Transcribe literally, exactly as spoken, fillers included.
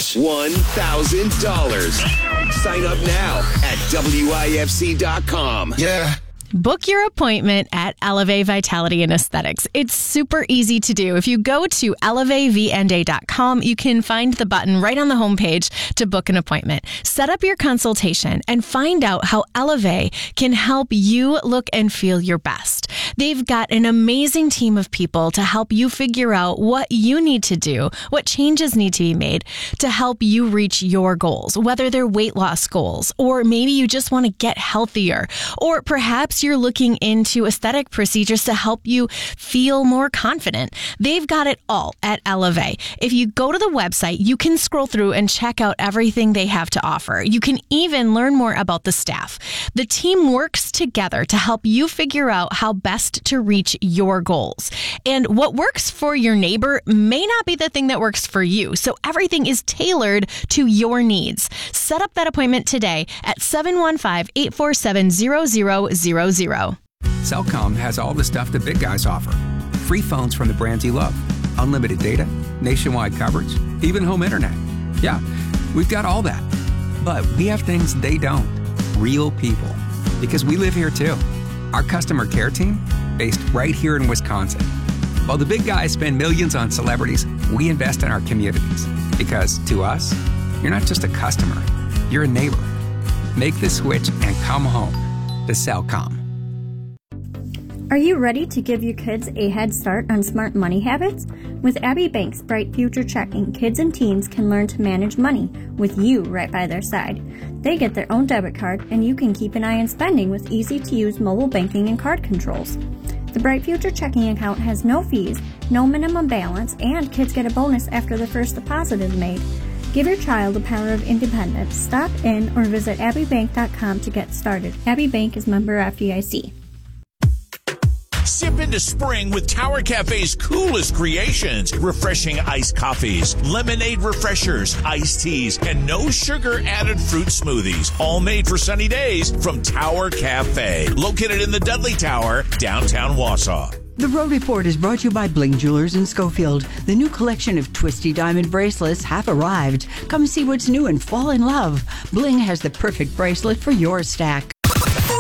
cash one thousand dollars. Sign up now at W I F C dot com. Yeah. Book your appointment at Elevate Vitality and Aesthetics. It's super easy to do. If you go to elevate v n d dot com, you can find the button right on the homepage to book an appointment. Set up your consultation and find out how Elevate can help you look and feel your best. They've got an amazing team of people to help you figure out what you need to do, what changes need to be made to help you reach your goals, whether they're weight loss goals, or maybe you just want to get healthier, or perhaps you're looking into aesthetic procedures to help you feel more confident. They've got it all at Elevate. If you go to the website, you can scroll through and check out everything they have to offer. You can even learn more about the staff. The team works together to help you figure out how best to reach your goals. And what works for your neighbor may not be the thing that works for you. So everything is tailored to your needs. Set up that appointment today at seven one five, eight four seven, zero zero zero zero. Cellcom has all the stuff the big guys offer. Free phones from the brands you love. Unlimited data, nationwide coverage, even home internet. Yeah, we've got all that. But we have things they don't. Real people. Because we live here too. Our customer care team, based right here in Wisconsin. While the big guys spend millions on celebrities, we invest in our communities. Because to us, you're not just a customer, you're a neighbor. Make the switch and come home to Cellcom. Are you ready to give your kids a head start on smart money habits? With Abbey Bank's Bright Future Checking, kids and teens can learn to manage money with you right by their side. They get their own debit card, and you can keep an eye on spending with easy-to-use mobile banking and card controls. The Bright Future Checking account has no fees, no minimum balance, and kids get a bonus after the first deposit is made. Give your child the power of independence. Stop in or visit abbey bank dot com to get started. Abbey Bank is member F D I C. Sip into spring with Tower Cafe's coolest creations. Refreshing iced coffees, lemonade refreshers, iced teas, and no sugar added fruit smoothies. All made for sunny days from Tower Cafe. Located in the Dudley Tower, downtown Wausau. The Road Report is brought to you by Bling Jewelers in Schofield. The new collection of twisty diamond bracelets have arrived. Come see what's new and fall in love. Bling has the perfect bracelet for your stack.